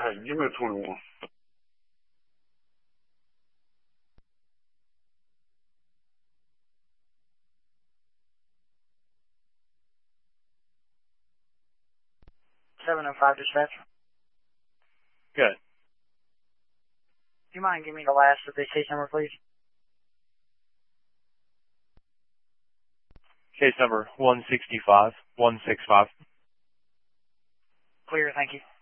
Hey, give me a 21. Dispatch. Good. Do you mind giving me the last of the case number, please? Case number 165165. Clear, thank you.